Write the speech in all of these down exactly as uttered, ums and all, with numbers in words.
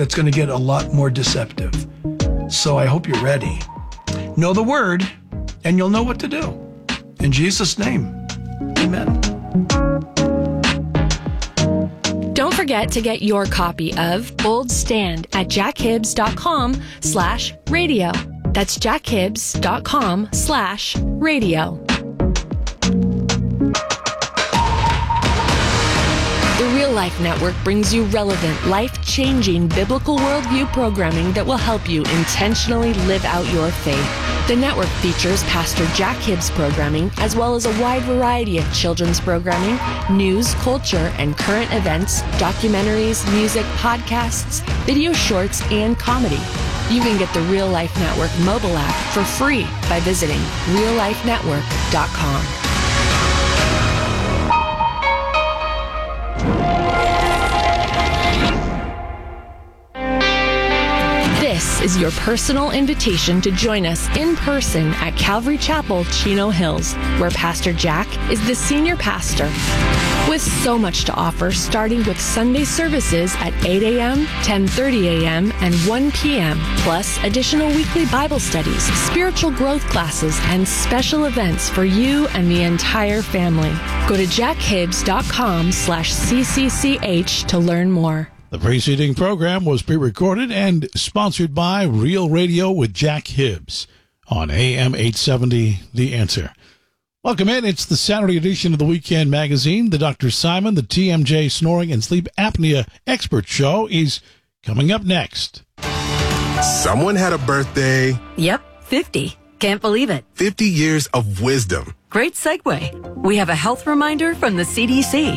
that's going to get a lot more deceptive. So I hope you're ready. Know the word, and you'll know what to do. In Jesus' name, amen. Don't forget to get your copy of Bold Stand at jackhibbs.com slash radio. That's jackhibbs.com slash radio. The Real Life Network brings you relevant, life-changing biblical worldview programming that will help you intentionally live out your faith. The network features Pastor Jack Hibbs programming, as well as a wide variety of children's programming, news, culture, and current events, documentaries, music, podcasts, video shorts, and comedy. You can get the Real Life Network mobile app for free by visiting real life network dot com. This is your personal invitation to join us in person at Calvary Chapel, Chino Hills, where Pastor Jack is the senior pastor. With so much to offer, starting with Sunday services at eight a.m., ten thirty a.m., and one p.m., plus additional weekly Bible studies, spiritual growth classes, and special events for you and the entire family. Go to jackhibbs.com slash CCCH to learn more. The preceding program was pre-recorded and sponsored by Real Radio with Jack Hibbs on A M eight seventy, The Answer. Welcome in. It's the Saturday edition of the Weekend Magazine. The Doctor Simon, the T M J Snoring and Sleep Apnea Expert Show is coming up next. Someone had a birthday. Yep, fifty. Can't believe it. fifty years of wisdom. Great segue. We have a health reminder from the C D C.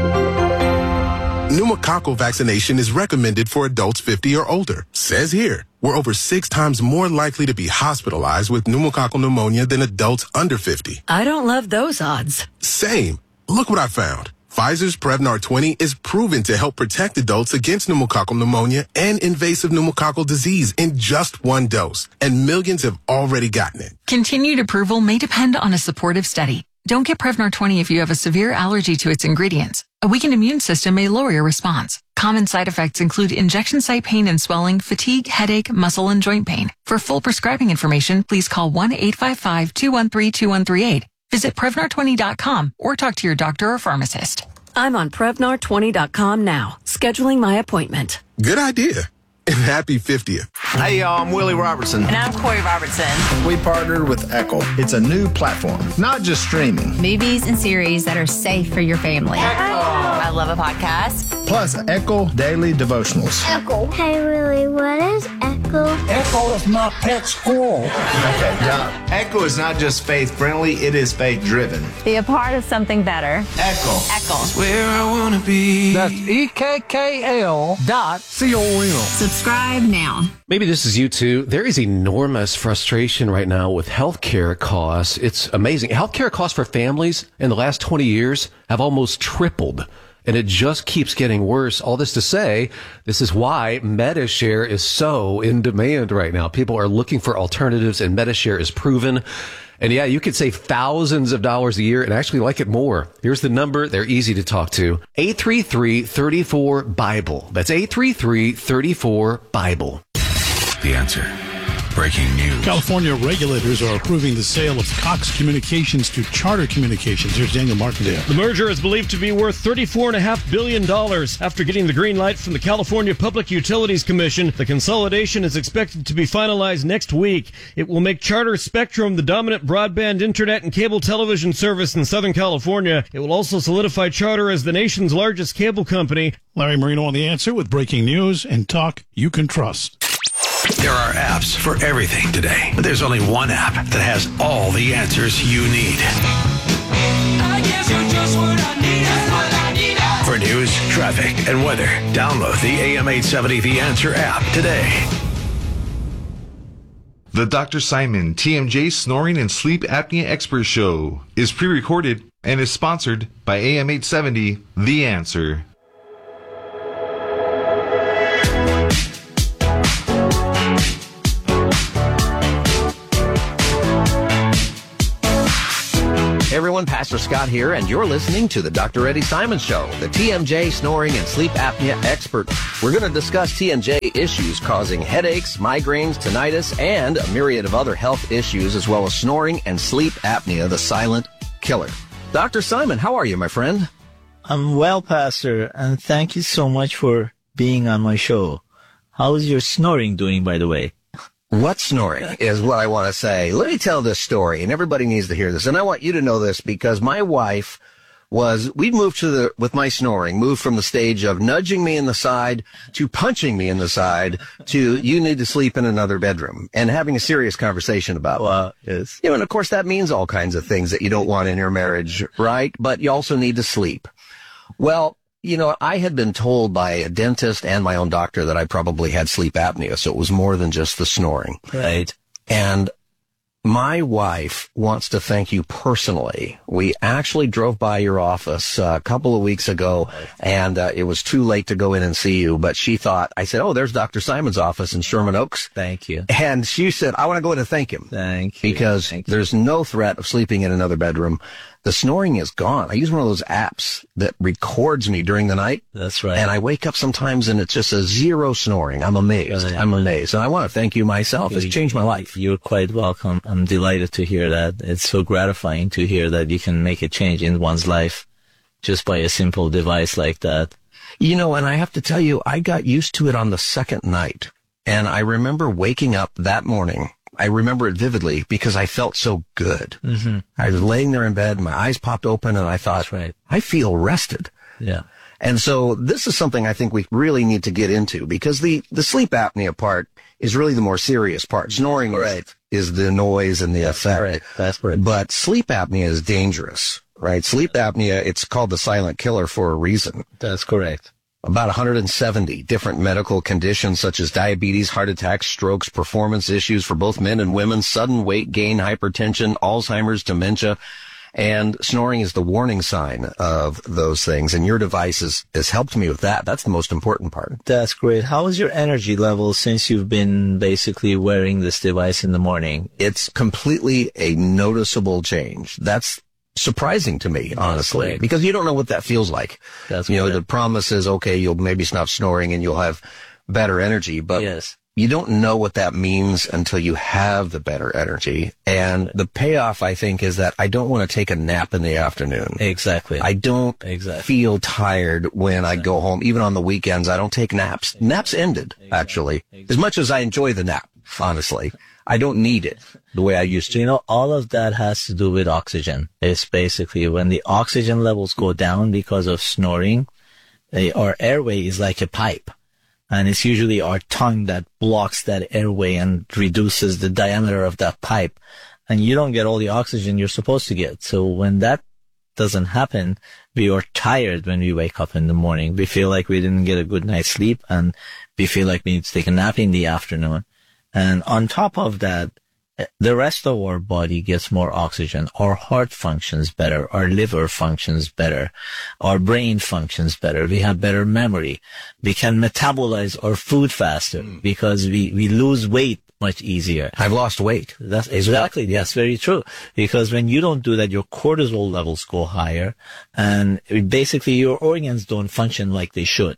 Pneumococcal vaccination is recommended for adults fifty or older. Says here, we're over six times more likely to be hospitalized with pneumococcal pneumonia than adults under fifty. I don't love those odds. Same. Look what I found. Pfizer's Prevnar twenty is proven to help protect adults against pneumococcal pneumonia and invasive pneumococcal disease in just one dose, and millions have already gotten it. Continued approval may depend on a supportive study. Don't get Prevnar twenty if you have a severe allergy to its ingredients. A weakened immune system may lower your response. Common side effects include injection site pain and swelling, fatigue, headache, muscle, and joint pain. For full prescribing information, please call one eight five five, two one three, two one three eight. Visit Prevnar twenty dot com or talk to your doctor or pharmacist. I'm on Prevnar twenty dot com now, scheduling my appointment. Good idea. And happy fiftieth. Hey, y'all, I'm Willie Robertson. And I'm Corey Robertson. We partnered with Echo. It's a new platform, not just streaming. Movies and series that are safe for your family. Echo. I love a podcast. Plus, Echo Daily Devotionals. Echo. Hey, Willie, what is Echo? Echo is not pet squirrel. Okay, John. Echo is not just faith-friendly, it is faith-driven. Be a part of something better. Echo. Echo. It's where I want to be. That's E K K L dot C O M. Subscribe now. Maybe this is you too. There is enormous frustration right now with healthcare costs. It's amazing. Healthcare costs for families in the last twenty years have almost tripled. And it just keeps getting worse. All this to say, this is why MediShare is so in demand right now. People are looking for alternatives, and MediShare is proven. And yeah, you could save thousands of dollars a year and actually like it more. Here's the number. They're easy to talk to. eight three three, three four, BIBLE. That's eight three three, three four, BIBLE. The Answer. Breaking news. California regulators are approving the sale of Cox Communications to Charter Communications. Here's Daniel Martindale. The merger is believed to be worth thirty-four point five billion dollars. After getting the green light from the California Public Utilities Commission, the consolidation is expected to be finalized next week. It will make Charter Spectrum the dominant broadband, internet, and cable television service in Southern California. It will also solidify Charter as the nation's largest cable company. Larry Marino on The Answer with breaking news and talk you can trust. There are apps for everything today, but there's only one app that has all the answers you need. I guess you're just what I need. That's what I need. For news, traffic, and weather, download the A M eight seventy The Answer app today. The Doctor Simon T M J Snoring and Sleep Apnea Expert Show is pre-recorded and is sponsored by A M eight seventy The Answer. Everyone everyone, Pastor Scott here, and you're listening to the Doctor Eddie Simon Show, the T M J snoring and sleep apnea expert. We're going to discuss T M J issues causing headaches, migraines, tinnitus, and a myriad of other health issues, as well as snoring and sleep apnea, the silent killer. Doctor Simon, how are you, my friend? I'm well, Pastor, and thank you so much for being on my show. How's your snoring doing, by the way? What snoring is what I want to say. Let me tell this story, and everybody needs to hear this. And I want you to know this because my wife was, we moved to the, with my snoring, moved from the stage of nudging me in the side to punching me in the side to you need to sleep in another bedroom and having a serious conversation about well, yes. You know, and of course that means all kinds of things that you don't want in your marriage, right? But you also need to sleep. Well, you know, I had been told by a dentist and my own doctor that I probably had sleep apnea, so it was more than just the snoring. Right. And my wife wants to thank you personally. We actually drove by your office uh, a couple of weeks ago, and uh, it was too late to go in and see you, but she thought, I said, oh, there's Doctor Simon's office in Sherman Oaks. Thank you. And she said, I want to go in and thank him. Thank you. Because thank you. There's no threat of sleeping in another bedroom. The snoring is gone. I use one of those apps that records me during the night. That's right. And I wake up sometimes and it's just a zero snoring. I'm amazed. Right. I'm amazed. And I want to thank you myself. It's changed my life. You're quite welcome. I'm delighted to hear that. It's so gratifying to hear that you can make a change in one's life just by a simple device like that. You know, and I have to tell you, I got used to it on the second night. And I remember waking up that morning. I remember it vividly because I felt so good. Mm-hmm. I was laying there in bed, my eyes popped open, and I thought, right. I feel rested. Yeah. And so this is something I think we really need to get into because the, the sleep apnea part is really the more serious part. Snoring right. is, is the noise and the That's effect. Right. That's right. But sleep apnea is dangerous, right? Sleep apnea, it's called the silent killer for a reason. That's correct. About one hundred seventy different medical conditions such as diabetes, heart attacks, strokes, performance issues for both men and women, sudden weight gain, hypertension, Alzheimer's, dementia, and snoring is the warning sign of those things. And your device has, has helped me with that. That's the most important part. That's great. How is your energy level since you've been basically wearing this device in the morning? It's completely a noticeable change. That's surprising to me, honestly, That's because you don't know what that feels like. That's you know, correct. the promise is, okay, you'll maybe stop snoring and you'll have better energy, but yes. you don't know what that means until you have the better energy. And the payoff, I think, is that I don't want to take a nap in the afternoon. Exactly. I don't exactly. feel tired when exactly. I go home. Even on the weekends, I don't take naps. Exactly. Naps ended, exactly. actually. Exactly. As much as I enjoy the nap, honestly. I don't need it the way I used to. You know, all of that has to do with oxygen. It's basically when the oxygen levels go down because of snoring, they, our airway is like a pipe. And it's usually our tongue that blocks that airway and reduces the diameter of that pipe. And you don't get all the oxygen you're supposed to get. So when that doesn't happen, we are tired when we wake up in the morning. We feel like we didn't get a good night's sleep and we feel like we need to take a nap in the afternoon. And on top of that, the rest of our body gets more oxygen. Our heart functions better. Our liver functions better. Our brain functions better. We have better memory. We can metabolize our food faster mm. because we, we lose weight much easier. I've lost weight. That's exactly. That's very true. Because when you don't do that, your cortisol levels go higher and basically your organs don't function like they should.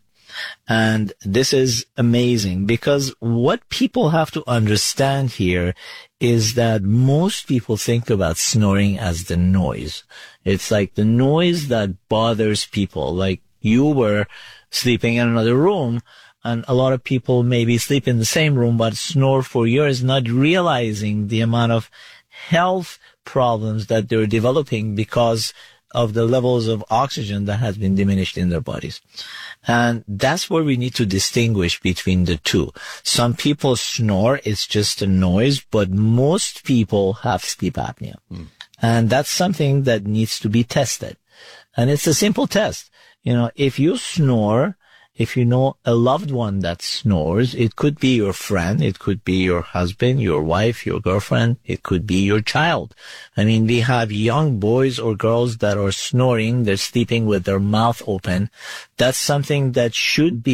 And this is amazing because what people have to understand here is that most people think about snoring as the noise. It's like the noise that bothers people. Like you were sleeping in another room and a lot of people maybe sleep in the same room but snore for years, not realizing the amount of health problems that they're developing because of the levels of oxygen that has been diminished in their bodies. And that's where we need to distinguish between the two. Some people snore, it's just a noise, but most people have sleep apnea. Mm. And that's something that needs to be tested. And it's a simple test. You know, if you snore, if you know a loved one that snores, it could be your friend, it could be your husband, your wife, your girlfriend, it could be your child. I mean, we have young boys or girls that are snoring, they're sleeping with their mouth open. That's something that should be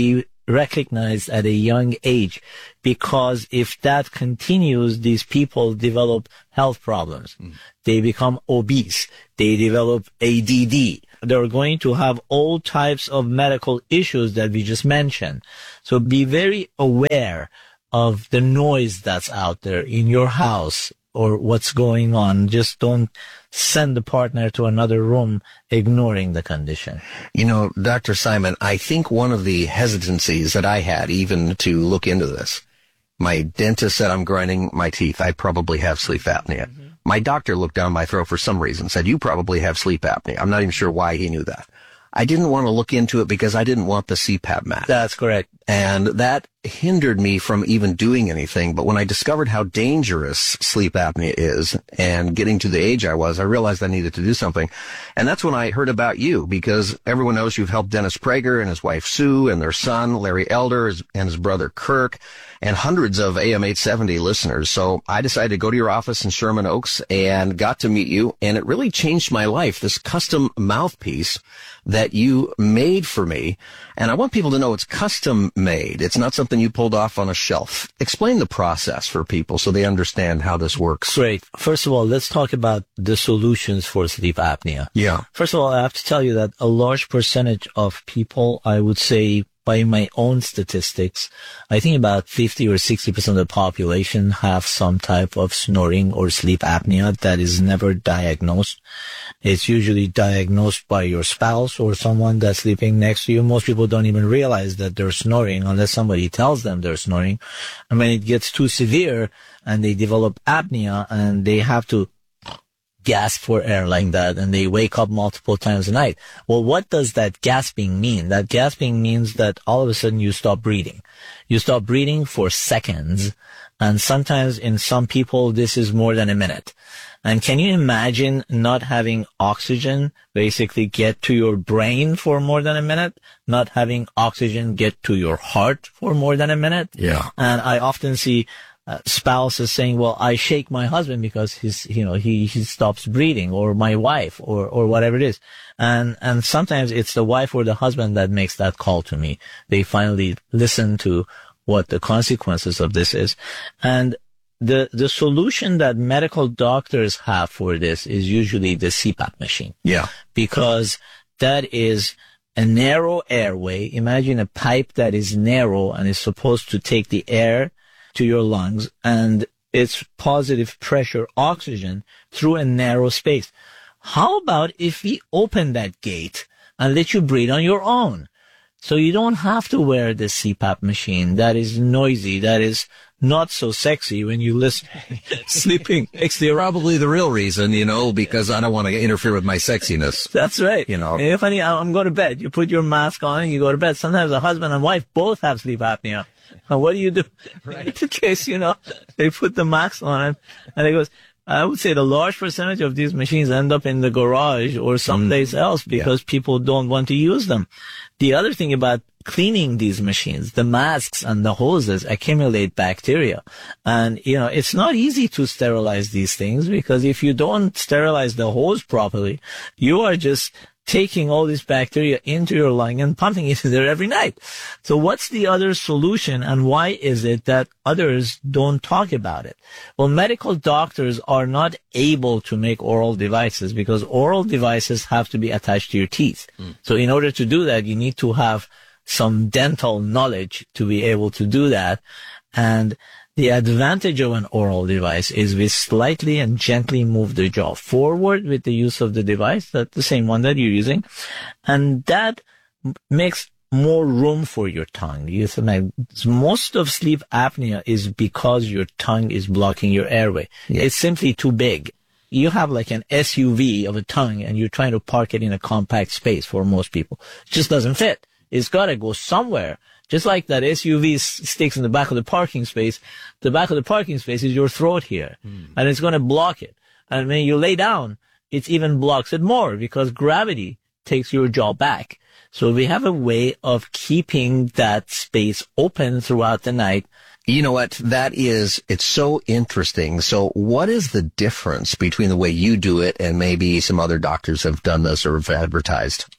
recognized at a young age, because if that continues, these people develop health problems. Mm. They become obese. They develop A D D. They're going to have all types of medical issues that we just mentioned. So be very aware of the noise that's out there in your house or what's going on. Just don't send the partner to another room ignoring the condition. You know, Doctor Simon, I think one of the hesitancies that I had even to look into this, my dentist said I'm grinding my teeth. I probably have sleep apnea. Mm-hmm. My doctor looked down my throat for some reason, said, you probably have sleep apnea. I'm not even sure why he knew that. I didn't want to look into it because I didn't want the C PAP mat. That's correct. And that hindered me from even doing anything. But when I discovered how dangerous sleep apnea is and getting to the age I was, I realized I needed to do something. And that's when I heard about you, because everyone knows you've helped Dennis Prager and his wife Sue and their son, Larry Elder, and his brother Kirk, and hundreds of A M eight seventy listeners. So I decided to go to your office in Sherman Oaks and got to meet you. And it really changed my life, this custom mouthpiece that you made for me. And I want people to know it's custom made. It's not something you pulled off on a shelf. Explain the process for people so they understand how this works. Great. First of all, let's talk about the solutions for sleep apnea. Yeah. First of all, I have to tell you that a large percentage of people, I would say, by my own statistics, I think about fifty or sixty percent of the population have some type of snoring or sleep apnea that is never diagnosed. It's usually diagnosed by your spouse or someone that's sleeping next to you. Most people don't even realize that they're snoring unless somebody tells them they're snoring. And when it gets too severe and they develop apnea and they have to gasp for air like that, and they wake up multiple times a night. Well, what does that gasping mean? That gasping means that all of a sudden you stop breathing. You stop breathing for seconds, and sometimes in some people this is more than a minute. And can you imagine not having oxygen basically get to your brain for more than a minute? Not having oxygen get to your heart for more than a minute? Yeah. And I often see Uh, spouse is saying, well, I shake my husband because he's, you know, he, he stops breathing, or my wife, or, or whatever it is. And, and sometimes it's the wife or the husband that makes that call to me. They finally listen to what the consequences of this is. And the, the solution that medical doctors have for this is usually the C PAP machine. Yeah. Because that is a narrow airway. Imagine a pipe that is narrow and is supposed to take the air to your lungs, and it's positive pressure oxygen through a narrow space. How about if we open that gate and let you breathe on your own? So you don't have to wear the C PAP machine that is noisy, that is not so sexy when you listen sleeping. It's the, probably the real reason, you know, because I don't want to interfere with my sexiness. That's right. You know. If I, I'm going to bed, you put your mask on and you go to bed. Sometimes a husband and wife both have sleep apnea. And what do you do? Right. In case, you know, they put the mask on it, and it goes, I would say the large percentage of these machines end up in the garage or someplace mm. else because yeah. people don't want to use them. The other thing about cleaning these machines, the masks and the hoses accumulate bacteria. And, you know, it's not easy to sterilize these things, because if you don't sterilize the hose properly, you are just taking all this bacteria into your lung and pumping it in there every night. So what's the other solution, and why is it that others don't talk about it? Well, medical doctors are not able to make oral devices because oral devices have to be attached to your teeth. Mm. So in order to do that, you need to have some dental knowledge to be able to do that. And the advantage of an oral device is we slightly and gently move the jaw forward with the use of the device, that's the same one that you're using, and that makes more room for your tongue. You think most of sleep apnea is because your tongue is blocking your airway. Yeah. It's simply too big. You have like an S U V of a tongue, and you're trying to park it in a compact space for most people. It just doesn't fit. It's got to go somewhere. Just like that S U V sticks in the back of the parking space, the back of the parking space is your throat here, mm. and it's going to block it. And when you lay down, it even blocks it more because gravity takes your jaw back. So we have a way of keeping that space open throughout the night. You know what? That is, it's so interesting. So what is the difference between the way you do it and maybe some other doctors have done this or have advertised?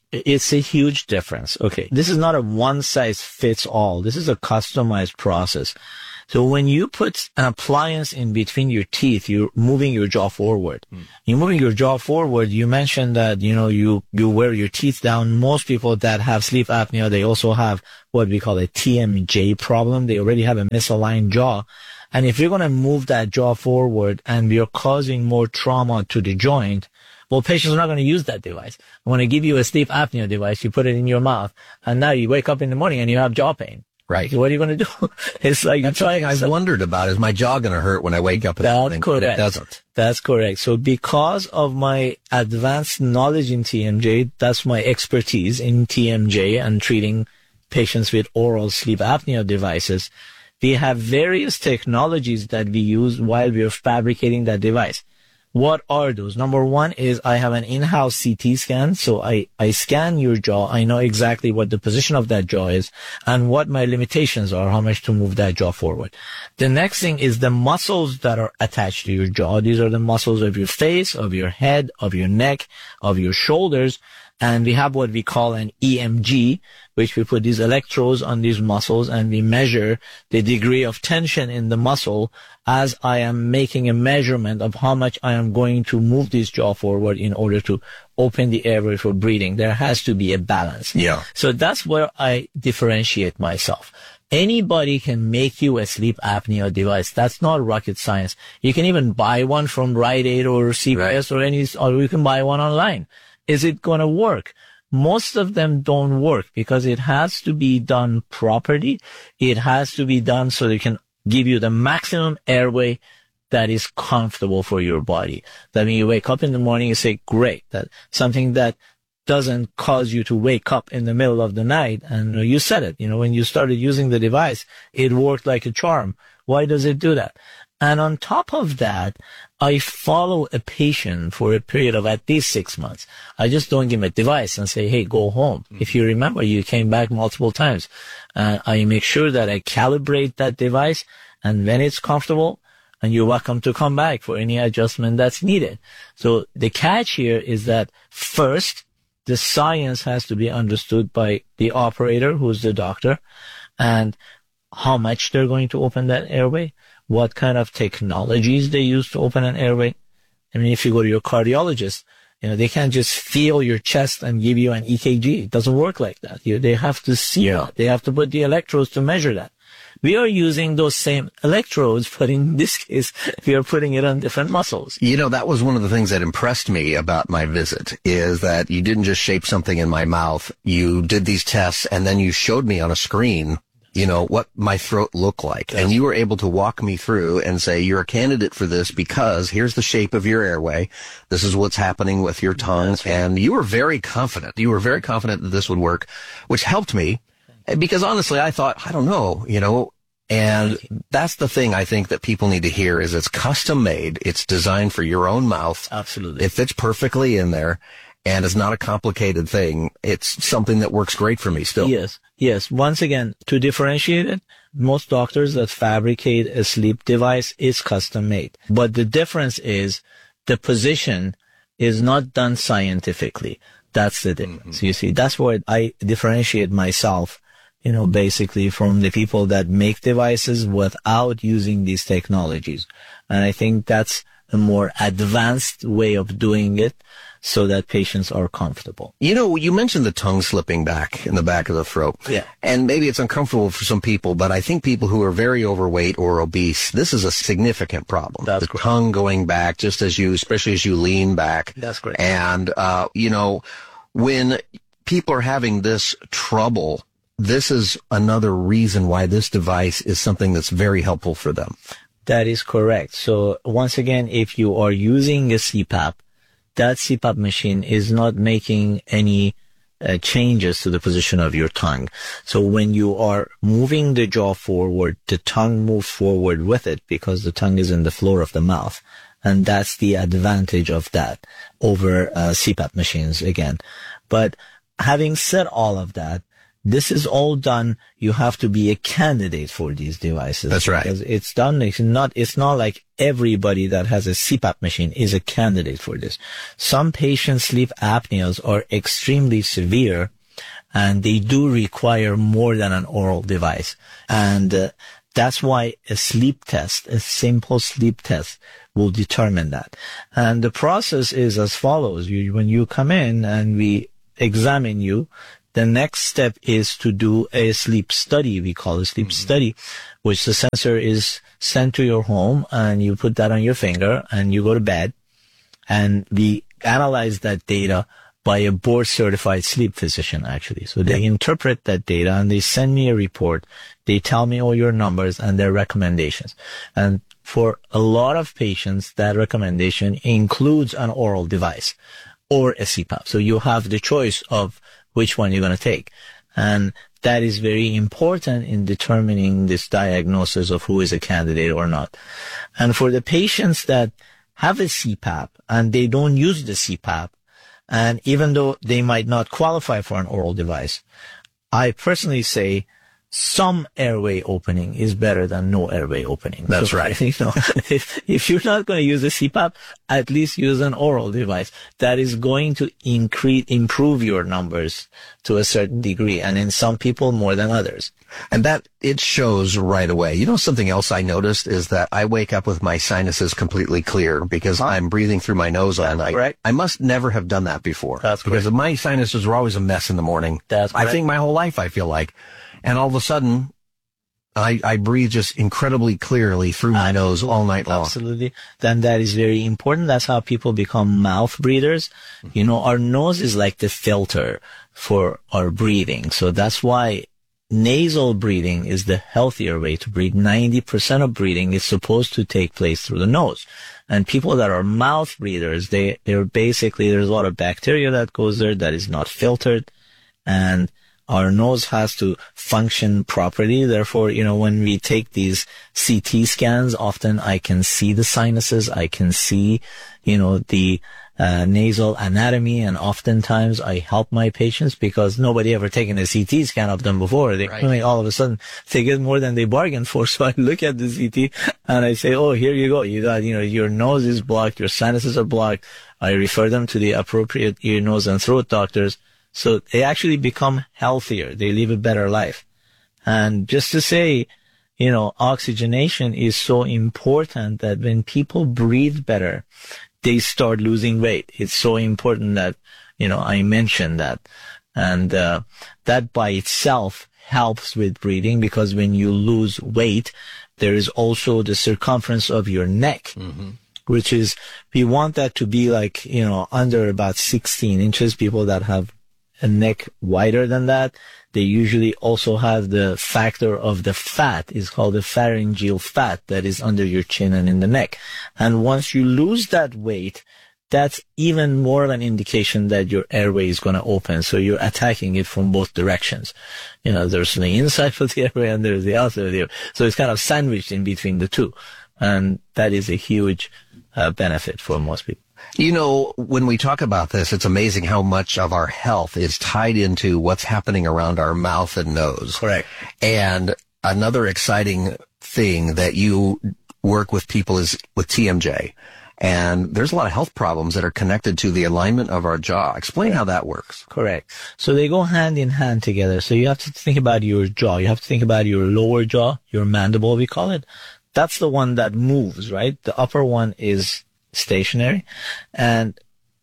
It's a huge difference. Okay. This is not a one size fits all. This is a customized process. So when you put an appliance in between your teeth, you're moving your jaw forward. Mm. You're moving your jaw forward. You mentioned that, you know, you, you wear your teeth down. Most people that have sleep apnea, they also have what we call a T M J problem. They already have a misaligned jaw. And if you're going to move that jaw forward and you're causing more trauma to the joint, well, patients are not going to use that device. I want to give you a sleep apnea device. You put it in your mouth, and now you wake up in the morning and you have jaw pain. Right. So what are you going to do? It's like that's something I've so, wondered about. Is my jaw going to hurt when I wake up in the morning? That's correct. It doesn't. That's correct. So because of my advanced knowledge in T M J, that's my expertise in T M J and treating patients with oral sleep apnea devices. We have various technologies that we use while we are fabricating that device. What are those? Number one is I have an in-house C T scan. So I, I scan your jaw. I know exactly what the position of that jaw is and what my limitations are, how much to move that jaw forward. The next thing is the muscles that are attached to your jaw. These are the muscles of your face, of your head, of your neck, of your shoulders. And we have what we call an E M G, which we put these electrodes on these muscles and we measure the degree of tension in the muscle as I am making a measurement of how much I am going to move this jaw forward in order to open the airway for breathing. There has to be a balance. Yeah. So that's where I differentiate myself. Anybody can make you a sleep apnea device. That's not rocket science. You can even buy one from Rite Aid or C V S right. or any, or you can buy one online. Is it going to work? Most of them don't work because it has to be done properly. It has to be done so they can give you the maximum airway that is comfortable for your body. That when you wake up in the morning, you say, great, that something that doesn't cause you to wake up in the middle of the night. And you said it, you know, when you started using the device, it worked like a charm. Why does it do that? And on top of that, I follow a patient for a period of at least six months. I just don't give him a device and say, hey, go home. Mm-hmm. If you remember, you came back multiple times. Uh, I make sure that I calibrate that device, and when it's comfortable, and you're welcome to come back for any adjustment that's needed. So the catch here is that first, the science has to be understood by the operator, who's the doctor, and how much they're going to open that airway, what kind of technologies they use to open an airway. I mean, if you go to your cardiologist, you know, they can't just feel your chest and give you an E K G. It doesn't work like that. You, they have to see yeah. it. They have to put the electrodes to measure that. We are using those same electrodes, but in this case, we are putting it on different muscles. You know, that was one of the things that impressed me about my visit, is that you didn't just shape something in my mouth. You did these tests, and then you showed me on a screen, you know, what my throat looked like. Yes. And you were able to walk me through and say, you're a candidate for this because here's the shape of your airway. This is what's happening with your tongue. Right. And you were very confident. You were very confident that this would work, which helped me. Because honestly, I thought, I don't know, you know, and that's the thing I think that people need to hear is it's custom made. It's designed for your own mouth. Absolutely. It fits perfectly in there, and it's not a complicated thing. It's something that works great for me still. Yes. Yes. Once again, to differentiate it, most doctors that fabricate a sleep device is custom made. But the difference is the position is not done scientifically. That's the difference. Mm-hmm. You see, that's where I differentiate myself, you know, basically from the people that make devices without using these technologies. And I think that's a more advanced way of doing it so that patients are comfortable. You know, you mentioned the tongue slipping back in the back of the throat. Yeah. And maybe it's uncomfortable for some people, but I think people who are very overweight or obese, this is a significant problem. That's the great. Tongue going back just as you, especially as you lean back. That's great. And, uh, you know, when people are having this trouble, this is another reason why this device is something that's very helpful for them. That is correct. So once again, if you are using a C PAP, that C PAP machine is not making any uh, changes to the position of your tongue. So when you are moving the jaw forward, the tongue moves forward with it because the tongue is in the floor of the mouth. And that's the advantage of that over uh, C PAP machines again. But having said all of that, This is all done. You have to be a candidate for these devices. That's right. Because it's done. It's not, it's not like everybody that has a C PAP machine is a candidate for this. Some patients' sleep apneas are extremely severe, and they do require more than an oral device. And uh, that's why a sleep test, a simple sleep test, will determine that. And the process is as follows. You, when you come in and we examine you, the next step is to do a sleep study. We call it sleep mm-hmm. study, which the sensor is sent to your home, and you put that on your finger and you go to bed, and we analyze that data by a board certified sleep physician, actually. So they yeah. interpret that data and they send me a report. They tell me all your numbers and their recommendations. And for a lot of patients, that recommendation includes an oral device or a C PAP. So you have the choice of which one you're going to take. And that is very important in determining this diagnosis of who is a candidate or not. And for the patients that have a C PAP and they don't use the C PAP, and even though they might not qualify for an oral device, I personally say some airway opening is better than no airway opening. That's so, right. You know, if, if you're not going to use a C PAP, at least use an oral device that is going to increase, improve your numbers to a certain degree, and in some people more than others. And that, it shows right away. You know, something else I noticed is that I wake up with my sinuses completely clear because I'm breathing through my nose all night. Correct. I must never have done that before. That's because correct. my sinuses were always a mess in the morning. That's correct. I think my whole life, I feel like. And all of a sudden, I, I breathe just incredibly clearly through my nose all night long. Absolutely. Then that is very important. That's how people become mouth breathers. You know, our nose is like the filter for our breathing. So that's why nasal breathing is the healthier way to breathe. ninety percent of breathing is supposed to take place through the nose. And people that are mouth breathers, they, they're basically, there's a lot of bacteria that goes there that is not filtered. And our nose has to function properly. Therefore, you know, when we take these C T scans, often I can see the sinuses. I can see, you know, the uh, nasal anatomy. And oftentimes I help my patients because nobody ever taken a C T scan of them before. They right. I mean, all of a sudden they get more than they bargained for. So I look at the C T and I say, oh, here you go. You got, you know, your nose is blocked. Your sinuses are blocked. I refer them to the appropriate ear, nose, and throat doctors. So they actually become healthier. They live a better life. And just to say, you know, oxygenation is so important that when people breathe better, they start losing weight. It's so important that, you know, I mentioned that. And uh, that by itself helps with breathing because when you lose weight, there is also the circumference of your neck. Mm-hmm. Which is, we want that to be like, you know, under about sixteen inches. People that have a neck wider than that, they usually also have the factor of the fat is called the pharyngeal fat that is under your chin and in the neck. And once you lose that weight, that's even more of an indication that your airway is going to open. So you're attacking it from both directions. You know, there's the inside of the airway and there's the outside of the airway. So it's kind of sandwiched in between the two. And that is a huge uh, benefit for most people. You know, when we talk about this, it's amazing how much of our health is tied into what's happening around our mouth and nose. Correct. And another exciting thing that you work with people is with T M J. And there's a lot of health problems that are connected to the alignment of our jaw. Explain how that works. Correct. So they go hand in hand together. So you have to think about your jaw. You have to think about your lower jaw, your mandible, we call it. That's the one that moves, right? The upper one is stationary. And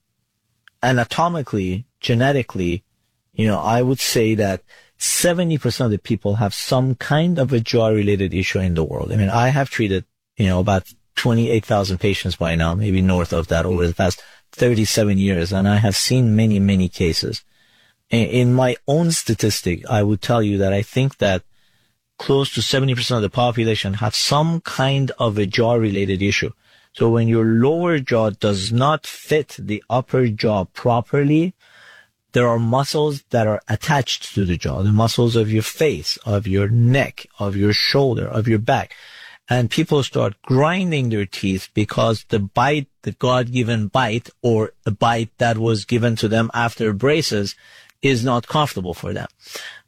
anatomically, genetically, you know, I would say that seventy percent of the people have some kind of a jaw-related issue in the world. I mean, I have treated, you know, about twenty-eight thousand patients by now, maybe north of that over the past thirty-seven years. And I have seen many, many cases. In my own statistic, I would tell you that I think that close to seventy percent of the population have some kind of a jaw-related issue. So when your lower jaw does not fit the upper jaw properly, there are muscles that are attached to the jaw, the muscles of your face, of your neck, of your shoulder, of your back. And people start grinding their teeth because the bite, the God-given bite, or the bite that was given to them after braces is not comfortable for them.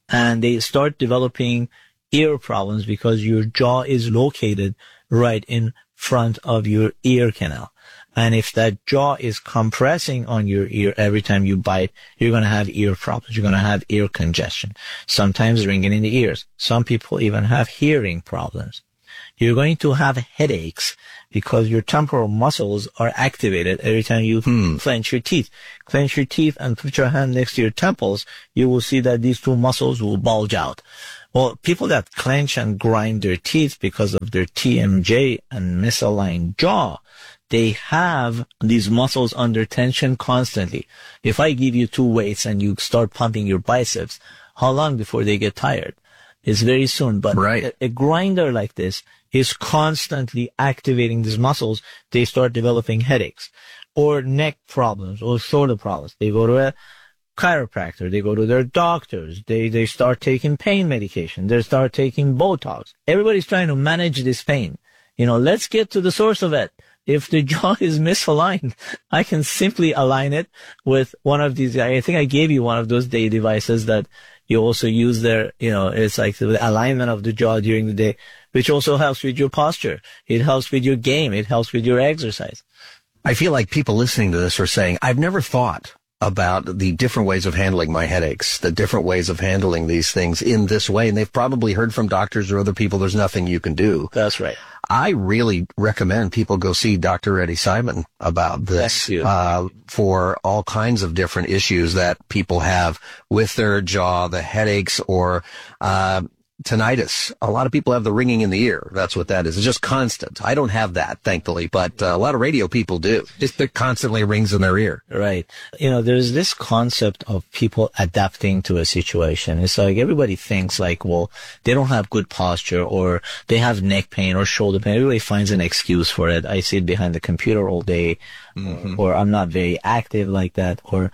and they start developing ear problems because your jaw is located right in front of your ear canal. And if that jaw is compressing on your ear every time you bite, you're going to have ear problems. You're going to have ear congestion, sometimes ringing in the ears. Some people even have hearing problems. You're going to have headaches because your temporal muscles are activated every time you hmm. clench your teeth. Clench your teeth and put your hand next to your temples. You will see that these two muscles will bulge out. Well, people that clench and grind their teeth because of their T M J and misaligned jaw, they have these muscles under tension constantly. If I give you two weights and you start pumping your biceps, how long before they get tired? It's very soon. But right. a, a grinder like this is constantly activating these muscles. They start developing headaches or neck problems or shoulder problems. They go to a chiropractor. They go to their doctors. They, they start taking pain medication. They start taking Botox. Everybody's trying to manage this pain. You know, let's get to the source of it. If the jaw is misaligned, I can simply align it with one of these. I think I gave you one of those day devices that you also use there. You know, it's like the alignment of the jaw during the day, which also helps with your posture. It helps with your game. It helps with your exercise. I feel like people listening to this are saying, I've never thought about the different ways of handling my headaches, the different ways of handling these things in this way. And they've probably heard from doctors or other people, there's nothing you can do. That's right. I really recommend people go see Doctor Eddie Simon about this, uh, for all kinds of different issues that people have with their jaw, the headaches, or, uh, tinnitus. A lot of people have the ringing in the ear. That's what that is. It's just constant. I don't have that, thankfully, but uh, a lot of radio people do. Just it constantly rings in their ear. Right. You know, there's this concept of people adapting to a situation. It's like everybody thinks like, well, they don't have good posture or they have neck pain or shoulder pain. Everybody finds an excuse for it. I sit behind the computer all day, mm-hmm. or I'm not very active like that, or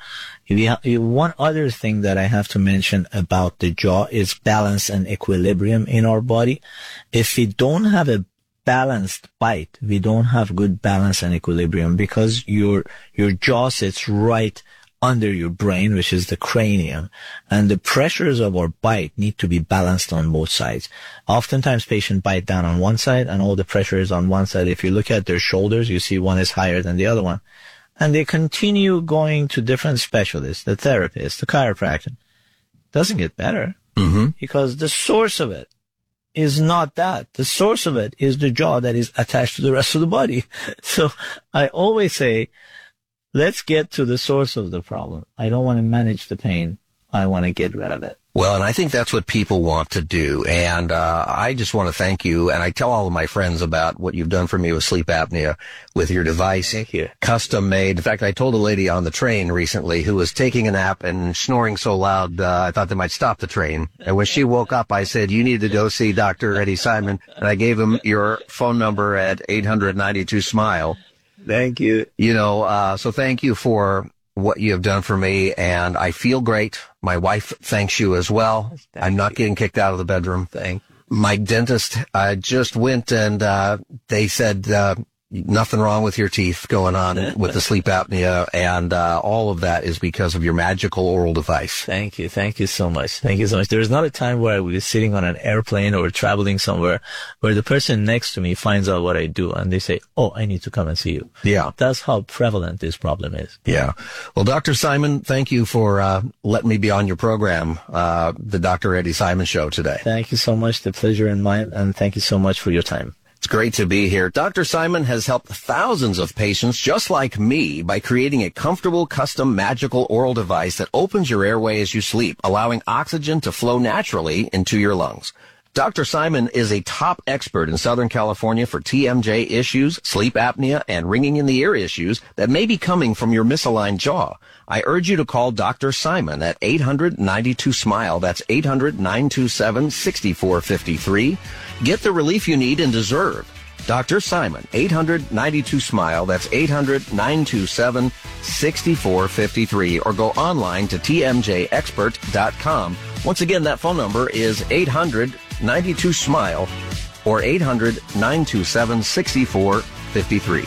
one other thing that I have to mention about the jaw is balance and equilibrium in our body. If we don't have a balanced bite, we don't have good balance and equilibrium because your, your jaw sits right under your brain, which is the cranium, and the pressures of our bite need to be balanced on both sides. Oftentimes patients bite down on one side and all the pressure is on one side. If you look at their shoulders, you see one is higher than the other one. And they continue going to different specialists, the therapist, the chiropractor. Doesn't get better mm-hmm. because the source of it is not that. The source of it is the jaw that is attached to the rest of the body. So I always say, let's get to the source of the problem. I don't want to manage the pain. I want to get rid of it. Well, and I think that's what people want to do. And uh I just want to thank you. And I tell all of my friends about what you've done for me with sleep apnea, with your device. Thank you. Custom made. In fact, I told a lady on the train recently who was taking a nap and snoring so loud, uh, I thought they might stop the train. And when she woke up, I said, you need to go see Doctor Eddie Simon. And I gave him your phone number at eight hundred ninety-two smile. Thank you. You know, uh so thank you for what you have done for me, and I feel great. My wife thanks you as well. Thank I'm not you. getting kicked out of the bedroom. Thank My dentist, I just went and, uh, they said, uh, nothing wrong with your teeth going on with the sleep apnea, and uh, all of that is because of your magical oral device. Thank you. Thank you so much. Thank you so much. There's not a time where I was sitting on an airplane or traveling somewhere where the person next to me finds out what I do and they say, oh, I need to come and see you. Yeah. That's how prevalent this problem is. Yeah. Well, Doctor Simon, thank you for uh, letting me be on your program, uh, the Doctor Eddie Simon Show today. Thank you so much. The pleasure is mine, and thank you so much for your time. It's great to be here. Doctor Simon has helped thousands of patients just like me by creating a comfortable, custom, magical oral device that opens your airway as you sleep, allowing oxygen to flow naturally into your lungs. Doctor Simon is a top expert in Southern California for T M J issues, sleep apnea, and ringing in the ear issues that may be coming from your misaligned jaw. I urge you to call Doctor Simon at eight hundred ninety-two smile. That's eight hundred nine two seven six four five three. Get the relief you need and deserve. Doctor Simon, eight hundred ninety-two smile. That's eight hundred nine two seven six four five three. Or go online to T M J expert dot com. Once again, that phone number is eight hundred ninety-two smile or eight hundred nine two seven six four five three.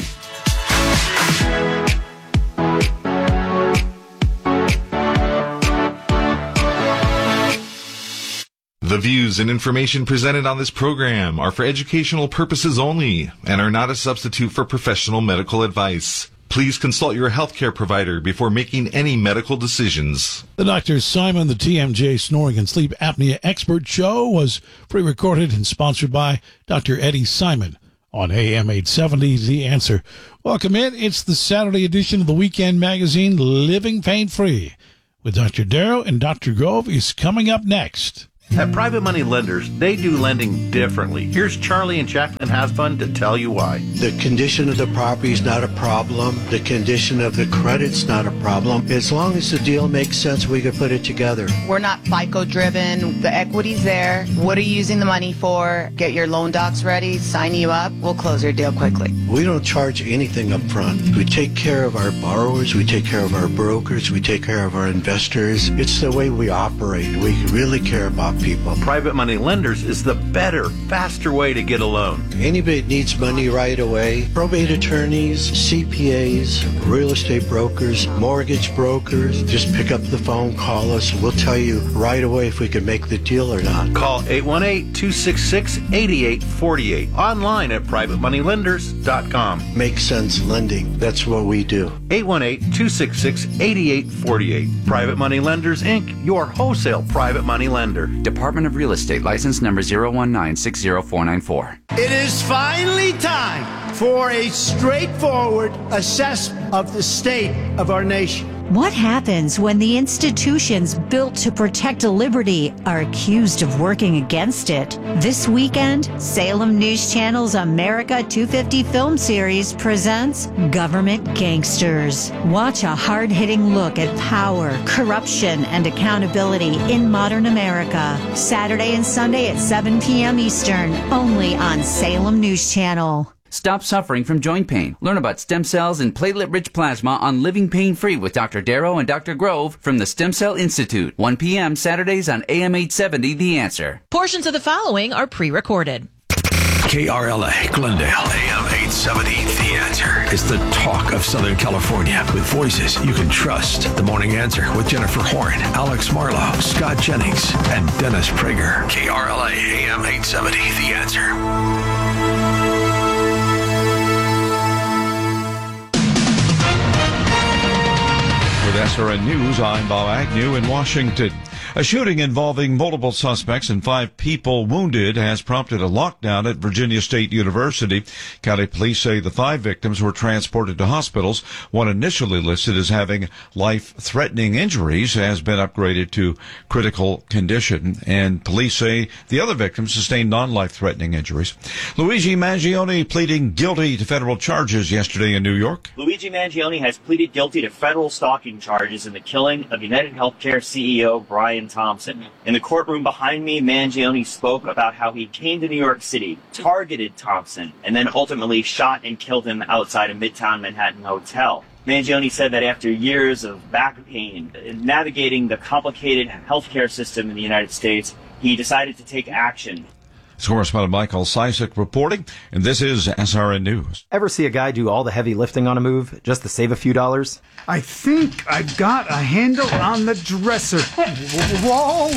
The views and information presented on this program are for educational purposes only and are not a substitute for professional medical advice. Please consult your healthcare provider before making any medical decisions. The Doctor Simon, the T M J Snoring and Sleep Apnea Expert Show was pre-recorded and sponsored by Doctor Eddie Simon on A M eight seventy, The Answer. Welcome in. It's the Saturday edition of the weekend magazine, Living Pain-Free, with Doctor Darrow and Doctor Grove is coming up next. At Private Money Lenders, they do lending differently. Here's Charlie and Jacqueline Hasbun to tell you why. The condition of the property is not a problem. The condition of the credit's not a problem. As long as the deal makes sense, we can put it together. We're not FICO driven. The equity's there. What are you using the money for? Get your loan docs ready, sign you up. We'll close your deal quickly. We don't charge anything up front. We take care of our borrowers. We take care of our brokers. We take care of our investors. It's the way we operate. We really care about people. Private Money Lenders is the better, faster way to get a loan. Anybody that needs money right away, probate attorneys, C P As, real estate brokers, mortgage brokers, just pick up the phone, call us, and we'll tell you right away if we can make the deal or not. Call eight one eight, two six six, eight eight four eight. Online at private money lenders dot com. Make sense lending. That's what we do. eight one eight, two six six, eight eight four eight. Private Money Lenders, Incorporated, your wholesale private money lender. Department of Real Estate, license number zero one nine six zero four nine four. It is finally time for a straightforward assessment of the state of our nation. What happens when the institutions built to protect liberty are accused of working against it? This weekend, Salem News Channel's America two fifty film series presents Government Gangsters. Watch a hard-hitting look at power, corruption, and accountability in modern America. Saturday and Sunday at seven p.m. Eastern, only on Salem News Channel. Stop suffering from joint pain. Learn about stem cells and platelet-rich plasma on Living Pain-Free with Doctor Darrow and Doctor Grove from the Stem Cell Institute. one p.m. Saturdays on A M eight seventy, The Answer. Portions of the following are pre-recorded. K R L A, Glendale, A M eight seventy, The Answer is the talk of Southern California with voices you can trust. The Morning Answer with Jennifer Horn, Alex Marlowe, Scott Jennings, and Dennis Prager. K R L A, A M eight seventy, The Answer. With S R N News, I'm Bob Agnew in Washington. A shooting involving multiple suspects and five people wounded has prompted a lockdown at Virginia State University. County police say the five victims were transported to hospitals. One initially listed as having life-threatening injuries has been upgraded to critical condition, and police say the other victims sustained non-life-threatening injuries. Luigi Mangione pleading guilty to federal charges yesterday in New York. Luigi Mangione has pleaded guilty to federal stalking charges in the killing of United Healthcare C E O Brian Thompson. In the courtroom behind me, Mangione spoke about how he came to New York City, targeted Thompson, and then ultimately shot and killed him outside a Midtown Manhattan hotel. Mangione said that after years of back pain, navigating the complicated healthcare system in the United States, he decided to take action. Correspondent Michael Sisek reporting, and this is S R N News. Ever see a guy do all the heavy lifting on a move just to save a few dollars? I think I've got a handle on the dresser. Whoa!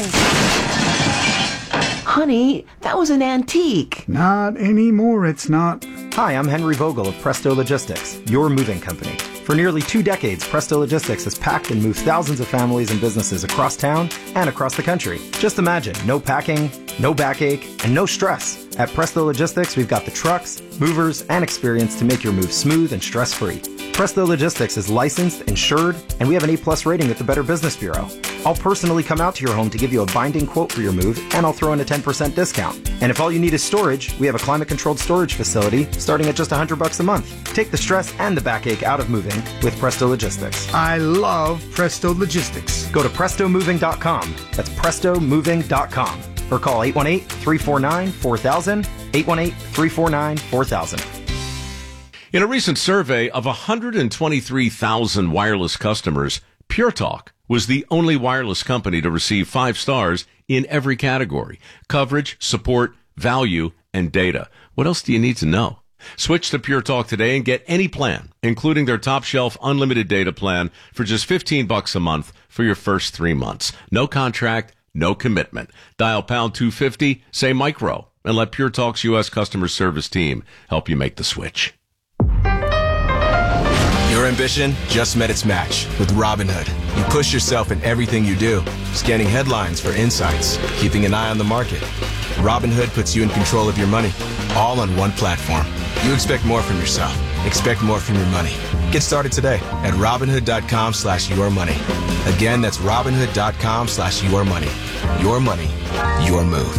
Honey, that was an antique. Not anymore, it's not. Hi, I'm Henry Vogel of Presto Logistics, your moving company. For nearly two decades, Presto Logistics has packed and moved thousands of families and businesses across town and across the country. Just imagine, no packing, no backache, and no stress. At Presto Logistics, we've got the trucks, movers, and experience to make your move smooth and stress-free. Presto Logistics is licensed, insured, and we have an A-plus rating at the Better Business Bureau. I'll personally come out to your home to give you a binding quote for your move, and I'll throw in a ten percent discount. And if all you need is storage, we have a climate-controlled storage facility starting at just one hundred bucks a month. Take the stress and the backache out of moving with Presto Logistics. I love Presto Logistics. Go to presto moving dot com. That's presto moving dot com. Or call eight one eight, three four nine, four thousand, eight one eight, three four nine, four thousand. In a recent survey of one hundred twenty-three thousand wireless customers, Pure Talk was the only wireless company to receive five stars in every category: coverage, support, value, and data. What else do you need to know? Switch to Pure Talk today and get any plan, including their top shelf unlimited data plan for just fifteen bucks a month for your first three months. No contract, no commitment. Dial pound two fifty, say micro, and let Pure Talk's U S customer service team help you make the switch. Your ambition just met its match with Robinhood. You push yourself in everything you do, scanning headlines for insights, keeping an eye on the market. Robinhood puts you in control of your money, all on one platform. You expect more from yourself. Expect more from your money. Get started today at Robinhood.com slash your money. Again, that's Robinhood.com slash your money. Your money, your move.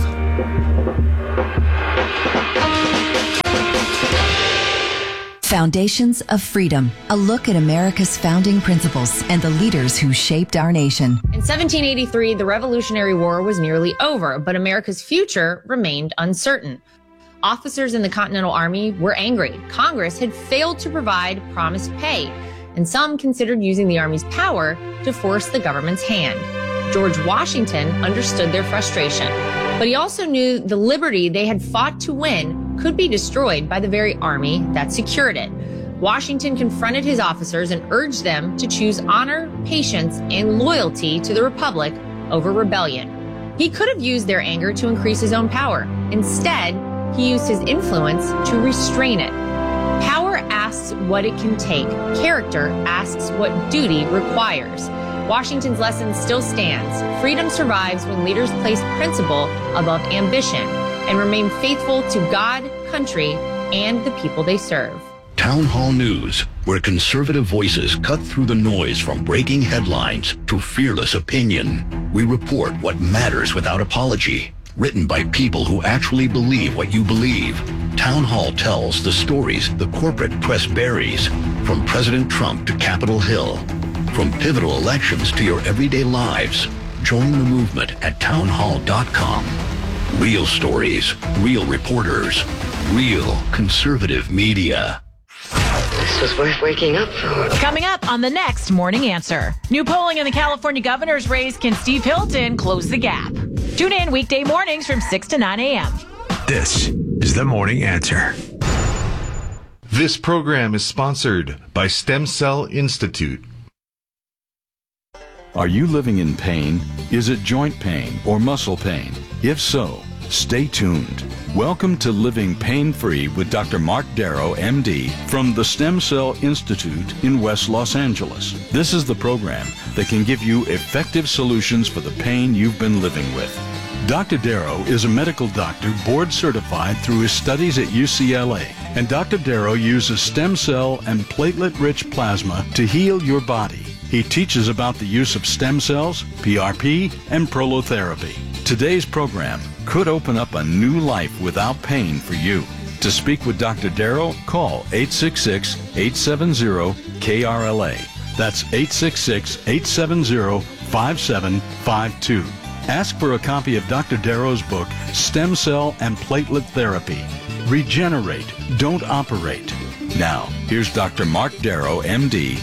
Foundations of Freedom, a look at America's founding principles and the leaders who shaped our nation. In seventeen eighty-three, the Revolutionary War was nearly over, but America's future remained uncertain. Officers in the Continental Army were angry. Congress had failed to provide promised pay, and some considered using the Army's power to force the government's hand. George Washington understood their frustration, but he also knew the liberty they had fought to win could be destroyed by the very army that secured it. Washington confronted his officers and urged them to choose honor, patience, and loyalty to the Republic over rebellion. He could have used their anger to increase his own power. Instead, he used his influence to restrain it. Power asks what it can take. Character asks what duty requires. Washington's lesson still stands. Freedom survives when leaders place principle above ambition and remain faithful to God, country, and the people they serve. Town Hall News, where conservative voices cut through the noise from breaking headlines to fearless opinion. We report what matters without apology. Written by people who actually believe what you believe. Town Hall tells the stories the corporate press buries, from President Trump to Capitol Hill. From pivotal elections to your everyday lives. Join the movement at town hall dot com. Real stories, real reporters, real conservative media. This was worth waking up for. Coming up on the next Morning Answer. New polling in the California governor's race. Can Steve Hilton close the gap? Tune in weekday mornings from six to nine a.m. This is the Morning Answer. This program is sponsored by Stem Cell Institute. Are you living in pain? Is it joint pain or muscle pain? If so, stay tuned. Welcome to Living Pain-Free with Doctor Mark Darrow, M D, from the Stem Cell Institute in West Los Angeles. This is the program that can give you effective solutions for the pain you've been living with. Doctor Darrow is a medical doctor board certified through his studies at U C L A, and Doctor Darrow uses stem cell and platelet-rich plasma to heal your body. He teaches about the use of stem cells, P R P, and prolotherapy. Today's program could open up a new life without pain for you. To speak with Doctor Darrow, call eight six six, eight seven zero, K R L A. That's eight six six, eight seven zero, five seven five two. Ask for a copy of Doctor Darrow's book, Stem Cell and Platelet Therapy. Regenerate, don't operate. Now, here's Doctor Mark Darrow, M D.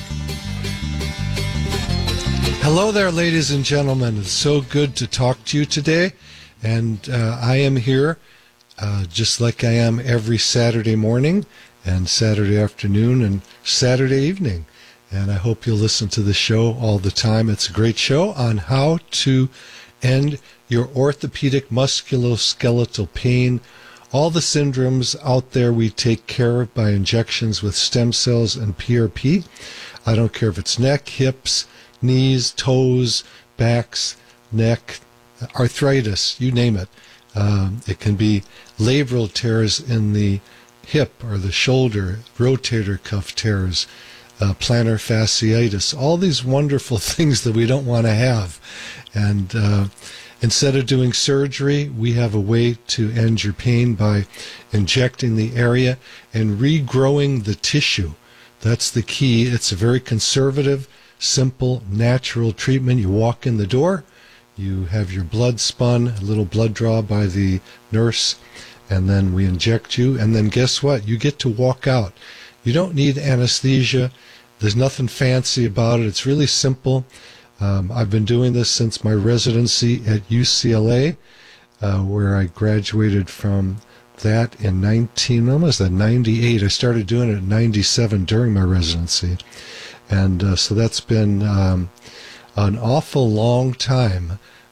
Hello there, ladies and gentlemen. It's so good to talk to you today. And uh, I am here uh, just like I am every Saturday morning and Saturday afternoon and Saturday evening. And I hope you'll listen to the show all the time. It's a great show on how to end your orthopedic musculoskeletal pain. All the syndromes out there we take care of by injections with stem cells and P R P. I don't care if it's neck, hips, knees, toes, backs, neck, arthritis, you name it. Um, it can be labral tears in the hip or the shoulder, rotator cuff tears, uh, plantar fasciitis, all these wonderful things that we don't want to have. And uh, instead of doing surgery, we have a way to end your pain by injecting the area and regrowing the tissue. That's the key. It's a very conservative, simple, natural treatment. You walk in the door, you have your blood spun, a little blood draw by the nurse, and then we inject you, and then guess what? You get to walk out. You don't need anesthesia. There's nothing fancy about it. It's really simple. Um, I've been doing this since my residency at U C L A, uh, where I graduated from that in nineteen, when was that, ninety-eight. I started doing it in ninety-seven during my residency. And uh, so that's been um, an awful long time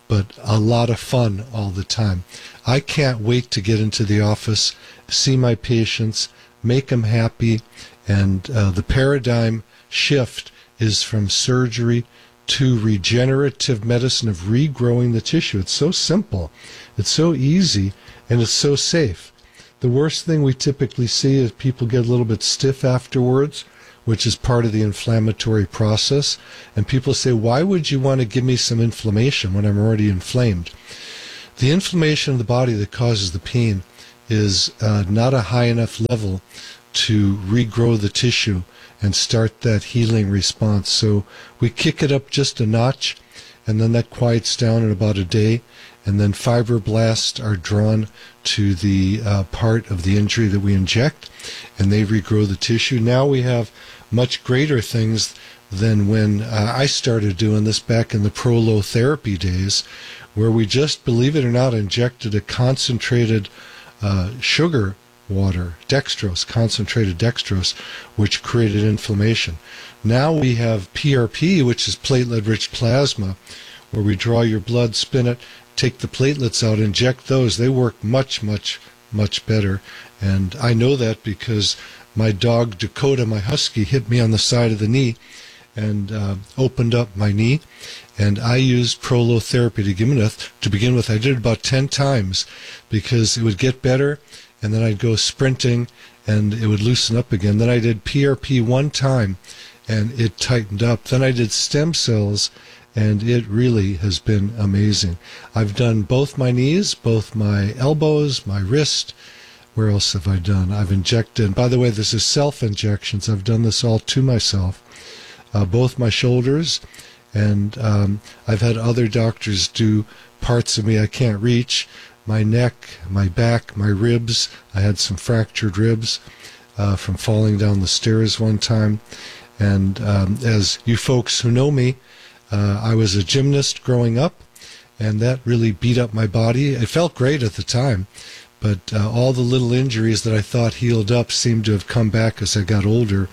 but a lot of fun all the time. I can't wait to get into the office, see my patients, make them happy, and uh, the paradigm shift is from surgery to regenerative medicine of regrowing the tissue. It's so simple, it's so easy, and it's so safe. The worst thing we typically see is people get a little bit stiff afterwards, which is part of the inflammatory process. And people say, why would you want to give me some inflammation when I'm already inflamed? The inflammation of the body that causes the pain is uh, not a high enough level to regrow the tissue and start that healing response. So we kick it up just a notch, and then that quiets down in about a day, and then fibroblasts are drawn to the uh, part of the injury that we inject, and they regrow the tissue. Now we have much greater things than when uh, I started doing this back in the prolotherapy days, where we just, believe it or not, injected a concentrated uh, sugar water, dextrose, concentrated dextrose, which created inflammation. Now we have P R P, which is platelet-rich plasma, where we draw your blood, spin it, take the platelets out, inject those. They work much, much, much better. And I know that because my dog Dakota, my husky, hit me on the side of the knee and uh, opened up my knee. And I used prolotherapy to begin with. To begin with, I did it about ten times because it would get better, and then I'd go sprinting, and it would loosen up again. Then I did P R P one time, and it tightened up. Then I did stem cells, and it really has been amazing. I've done both my knees, both my elbows, my wrist. Where else have I done? I've injected, and by the way, this is self-injections. I've done this all to myself. Uh, both my shoulders, and um, I've had other doctors do parts of me I can't reach. My neck, my back, my ribs. I had some fractured ribs uh, from falling down the stairs one time. And um, as you folks who know me, uh, I was a gymnast growing up, and that really beat up my body. It felt great at the time, but uh, all the little injuries that I thought healed up seemed to have come back as I got older.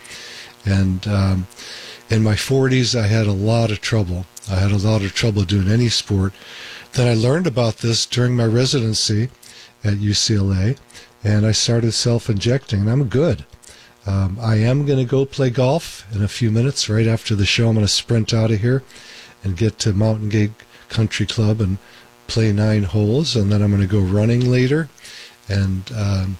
And um, in my forties, I had a lot of trouble. I had a lot of trouble doing any sport. Then I learned about this during my residency at U C L A, and I started self-injecting, and I'm good. Um, I am going to go play golf in a few minutes. Right after the show, I'm going to sprint out of here and get to Mountain Gate Country Club and play nine holes, and then I'm going to go running later. And um,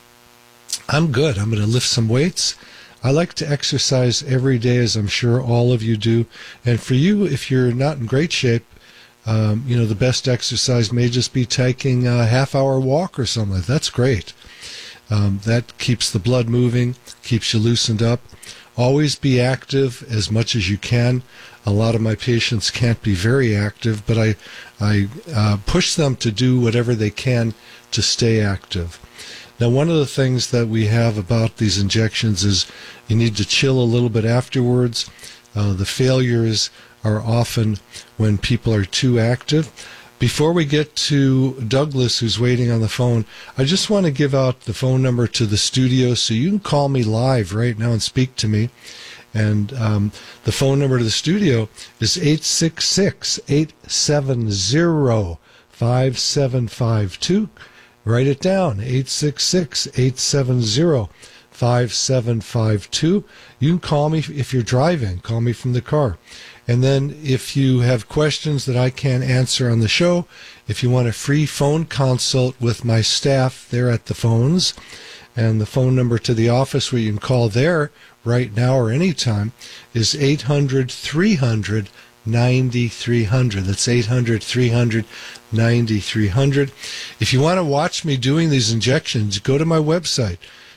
I'm good. I'm going to lift some weights. I like to exercise every day, as I'm sure all of you do. And for you, if you're not in great shape, Um, you know, the best exercise may just be taking a half-hour walk or something. That's great. Um, that keeps the blood moving, keeps you loosened up. Always be active as much as you can. A lot of my patients can't be very active, but I, I uh, push them to do whatever they can to stay active. Now, one of the things that we have about these injections is you need to chill a little bit afterwards. Uh, the failures are often when people are too active. Before we get to Douglas, who's waiting on the phone, I just want to give out the phone number to the studio so you can call me live right now and speak to me. And um, the phone number to the studio is eight six six, eight seven zero, five seven five two. Write it down, eight six six, eight seven zero, five seven five two. You can call me if you're driving. Call me from the car. And then if you have questions that I can't answer on the show, if you want a free phone consult with my staff, they're at the phones. And the phone number to the office where you can call there right now or anytime is eight hundred, three hundred, ninety-three hundred. That's eight hundred, three hundred, ninety-three hundred. If you want to watch me doing these injections, go to my website,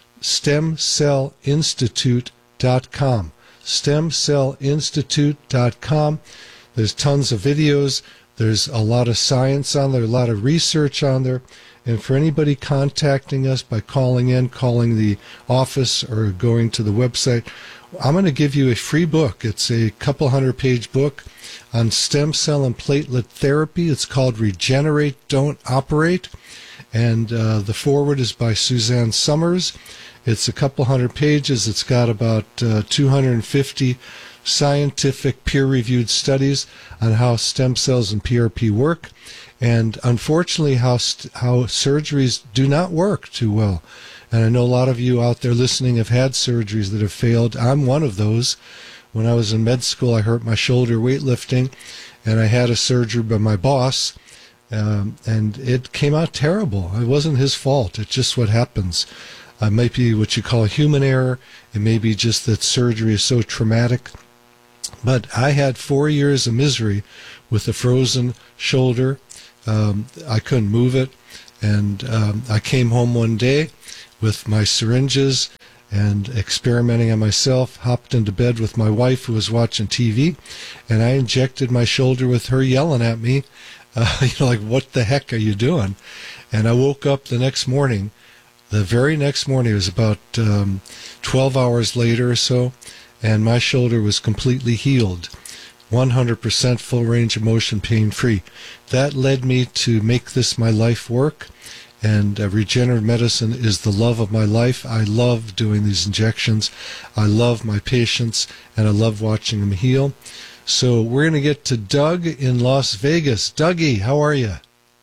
stem cell institute dot com. stem cell institute dot com. There's tons of videos. There's a lot of science on there, a lot of research on there. And for anybody contacting us by calling in, calling the office, or going to the website, I'm going to give you a free book. It's a couple hundred page book on stem cell and platelet therapy. It's called Regenerate, Don't Operate. And uh, the foreword is by Suzanne Summers. It's a couple hundred pages. It's got about uh, two hundred fifty scientific peer-reviewed studies on how stem cells and P R P work. And unfortunately, how st- how surgeries do not work too well. And I know a lot of you out there listening have had surgeries that have failed. I'm one of those. When I was in med school, I hurt my shoulder weightlifting, and I had a surgery by my boss, um, and it came out terrible. It wasn't his fault. It's just what happens. It might be what you call a human error. It may be just that surgery is so traumatic. But I had four years of misery with a frozen shoulder. Um, I couldn't move it. And um, I came home one day with my syringes and experimenting on myself, hopped into bed with my wife who was watching T V, and I injected my shoulder with her yelling at me, uh, you know, like, what the heck are you doing? And I woke up the next morning. The very next morning, it was about um, twelve hours later or so, and my shoulder was completely healed, one hundred percent full range of motion, pain-free. That led me to make this my life work, and uh, regenerative medicine is the love of my life. I love doing these injections. I love my patients, and I love watching them heal. So we're going to get to Doug in Las Vegas. Dougie, how are you?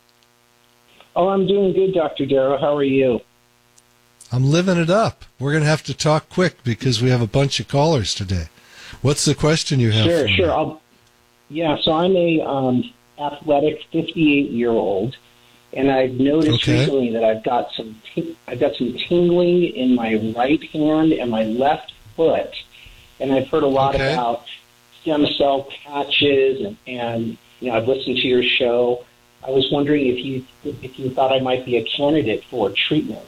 Oh, I'm doing good, Doctor Darrow. How are you? I'm living it up. We're going to have to talk quick because we have a bunch of callers today. What's the question you have? Sure, for sure. me? I'll, yeah, so I'm a um, athletic fifty-eight-year-old, and I've noticed Okay. recently that I've got some t- I've got some tingling in my right hand and my left foot, and I've heard a lot Okay. about stem cell patches, and, and you know I've listened to your show. I was wondering if you if you thought I might be a candidate for treatment.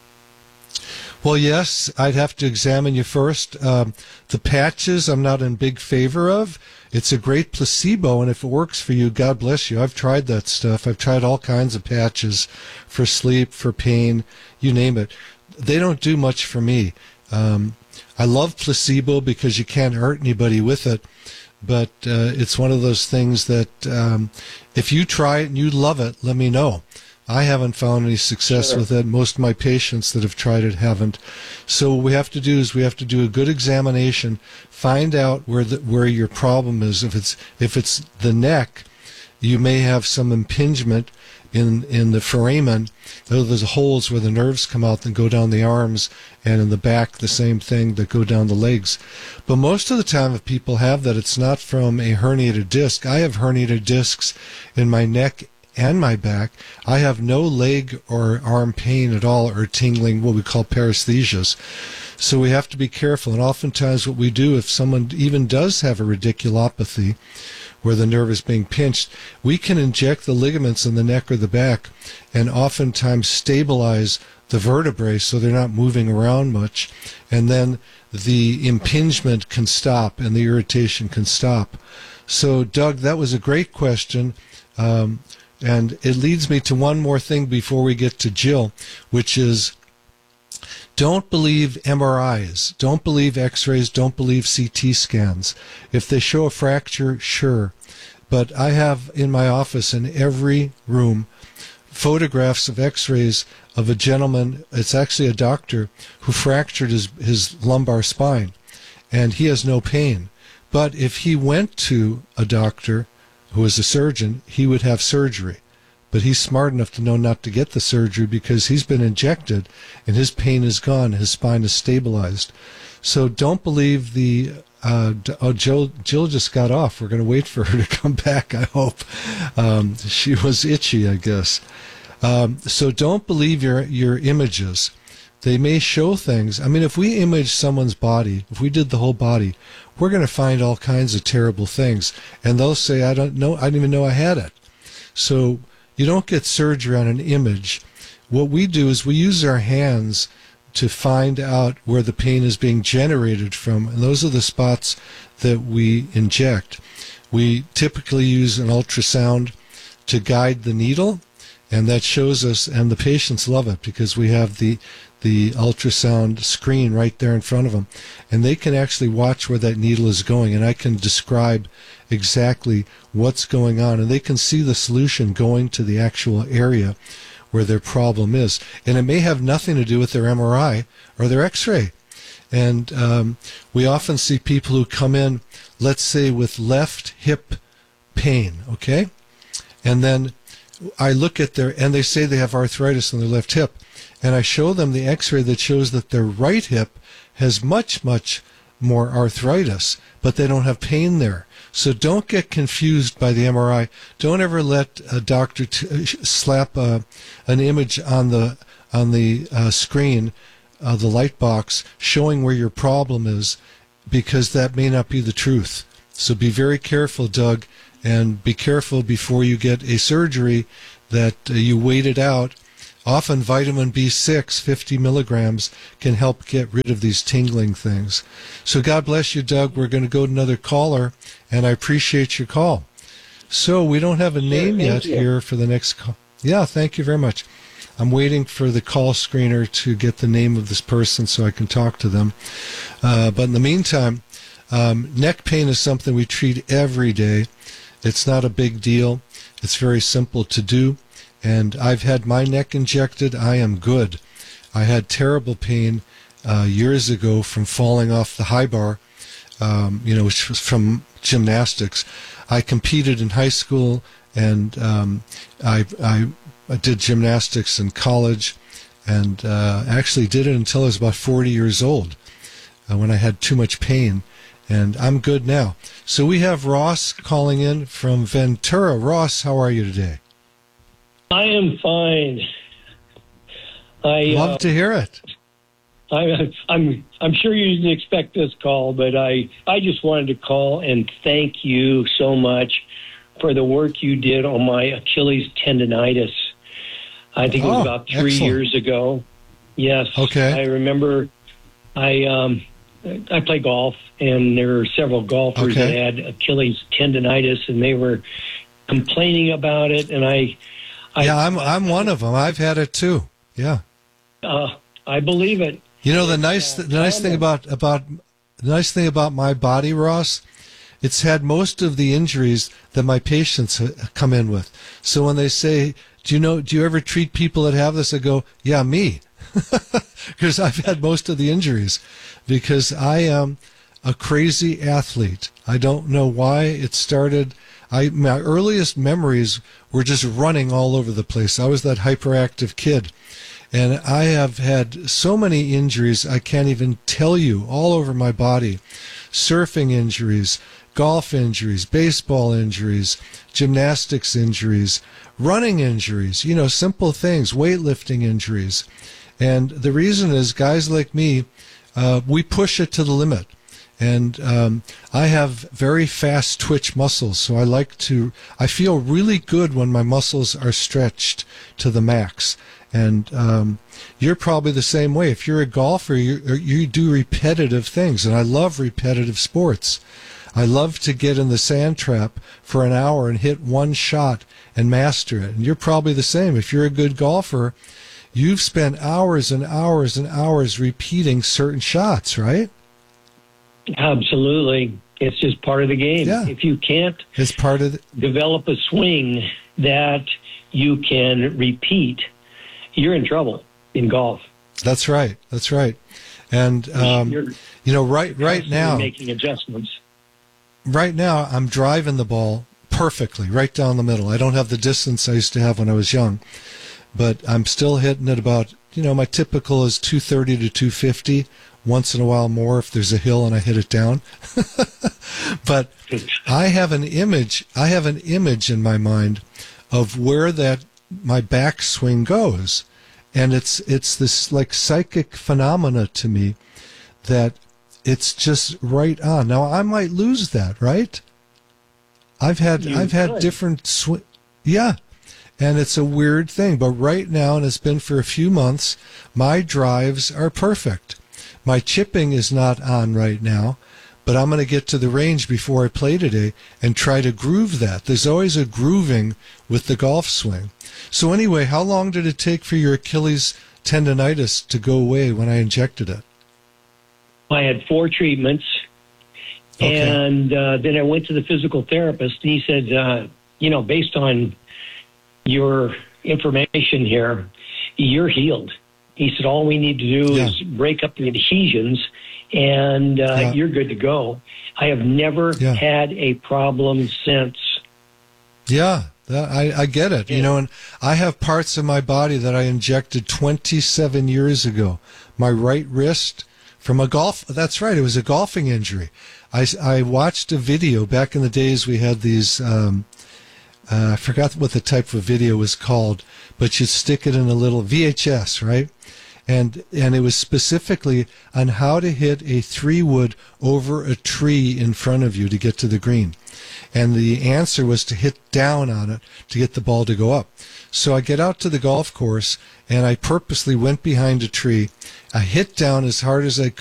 Well, yes, I'd have to examine you first. Um, the patches I'm not in big favor of. It's a great placebo, and if it works for you, God bless you. I've tried that stuff. I've tried all kinds of patches for sleep, for pain, you name it. They don't do much for me. Um, I love placebo because you can't hurt anybody with it, but uh, it's one of those things that um, if you try it and you love it, let me know. I haven't found any success Sure. with it. Most of my patients that have tried it haven't. So what we have to do is we have to do a good examination, find out where the, where your problem is. If it's if it's the neck, you may have some impingement in in the foramen. There's holes where the nerves come out and go down the arms, and in the back the same thing that go down the legs. But most of the time, if people have that, it's not from a herniated disc. I have herniated discs in my neck and my back. I have no leg or arm pain at all, or tingling, what we call paresthesias. So we have to be careful. And oftentimes what we do, if someone even does have a radiculopathy, where the nerve is being pinched, we can inject the ligaments in the neck or the back and oftentimes stabilize the vertebrae so they're not moving around much. And then the impingement can stop and the irritation can stop. So, Doug, that was a great question. Um, And it leads me to one more thing before we get to Jill, which is don't believe M R Is, don't believe X-rays, don't believe C T scans. If they show a fracture, sure. But I have in my office in every room photographs of X-rays of a gentleman, it's actually a doctor, who fractured his, his lumbar spine, and he has no pain. But if he went to a doctor who is a surgeon, he would have surgery. But he's smart enough to know not to get the surgery because he's been injected and his pain is gone, his spine is stabilized. So don't believe the, uh, oh, Jill, Jill just got off. We're going to wait for her to come back, I hope. Um, she was itchy, I guess. Um, so don't believe your, your images. They may show things. I mean, if we image someone's body, if we did the whole body, we're going to find all kinds of terrible things. And they'll say, I don't know, I didn't even know I had it. So you don't get surgery on an image. What we do is we use our hands to find out where the pain is being generated from. And those are the spots that we inject. We typically use an ultrasound to guide the needle. And that shows us, and the patients love it because we have the the ultrasound screen right there in front of them. And they can actually watch where that needle is going. And I can describe exactly what's going on. And they can see the solution going to the actual area where their problem is. And it may have nothing to do with their M R I or their X-ray. And um, we often see people who come in, let's say, with left hip pain, okay? And then I look at their, and they say they have arthritis in their left hip, and I show them the x-ray that shows that their right hip has much, much more arthritis, but they don't have pain there. So don't get confused by the M R I. Don't ever let a doctor t- slap a, an image on the on the uh, screen, uh, the light box, showing where your problem is, because that may not be the truth. So be very careful, Doug, and be careful before you get a surgery that uh, you wait it out. Often vitamin B six, fifty milligrams, can help get rid of these tingling things. So God bless you, Doug. We're going to go to another caller, and I appreciate your call. So we don't have a name Sure, yet you. here for the next call. Yeah, thank you very much. I'm waiting for the call screener to get the name of this person so I can talk to them. Uh, but in the meantime, um, neck pain is something we treat every day. It's not a big deal. It's very simple to do. And I've had my neck injected. I am good. I had terrible pain uh, years ago from falling off the high bar, um, you know, which was from gymnastics. I competed in high school, and um, I, I, I did gymnastics in college, and uh, actually did it until I was about forty years old, uh, when I had too much pain. And I'm good now. So we have Ross calling in from Ventura. Ross, how are you today? I am fine. I love uh, to hear it. I, I'm I'm sure you didn't expect this call, but I I just wanted to call and thank you so much for the work you did on my Achilles tendonitis. I think it was Oh, about three excellent. years ago. Yes. Okay. I remember. I um I play golf, and there were several golfers Okay. that had Achilles tendonitis, and they were complaining about it, and I. I yeah, I'm I'm one of them. I've had it too. Yeah. Uh, I believe it. You know the nice the nice thing about about the nice thing about my body, Ross, it's had most of the injuries that my patients ha- come in with. So when they say, "Do you know? Do you ever treat people that have this?" I go, "Yeah, me," because I've had most of the injuries, because I am a crazy athlete. I don't know why it started. I my earliest memories were just running all over the place. I was that hyperactive kid. And I have had so many injuries I can't even tell you, all over my body. Surfing injuries, golf injuries, baseball injuries, gymnastics injuries, running injuries, you know, simple things, weightlifting injuries. And the reason is guys like me, uh, we push it to the limit. And um, I have very fast twitch muscles, so I like to, I feel really good when my muscles are stretched to the max. And um, you're probably the same way. If you're a golfer, you, you do repetitive things, and I love repetitive sports. I love to get in the sand trap for an hour and hit one shot and master it. And you're probably the same. If you're a good golfer, you've spent hours and hours and hours repeating certain shots, right? Absolutely. It's just part of the game. Yeah. If you can't it's part of the- develop a swing that you can repeat, you're in trouble in golf. That's right. That's right. And, um, You're you know, right right constantly now, making adjustments. right now, I'm driving the ball perfectly, right down the middle. I don't have the distance I used to have when I was young, but I'm still hitting it about, you know, my typical is two thirty to two fifty. Once in a while more if there's a hill and I hit it down. But I have an image, I have an image in my mind of where that my backswing goes. And it's it's this like psychic phenomena to me that it's just right on. Now I might lose that, right? I've had You I've had could. different sw- yeah. And it's a weird thing, but right now, and it's been for a few months, my drives are perfect. My chipping is not on right now, but I'm going to get to the range before I play today and try to groove that. There's always a grooving with the golf swing. So anyway, how long did it take for your Achilles tendonitis to go away when I injected it? I had four treatments, Okay. and uh, then I went to the physical therapist, and he said, uh, you know, based on your information here, you're healed. He said, all we need to do Yeah. is break up the adhesions, and uh, Yeah. you're good to go. I have never Yeah. had a problem since. Yeah, That, I, I get it. Yeah. You know, and I have parts of my body that I injected twenty-seven years ago. My right wrist from a golf. That's right. It was a golfing injury. I, I watched a video back in the days. We had these. Um, uh, I forgot what the type of video was called, but you'd stick it in a little V H S, right? And and it was specifically on how to hit a three wood over a tree in front of you to get to the green. And the answer was to hit down on it to get the ball to go up. So I get out to the golf course, and I purposely went behind a tree. I hit down as hard as I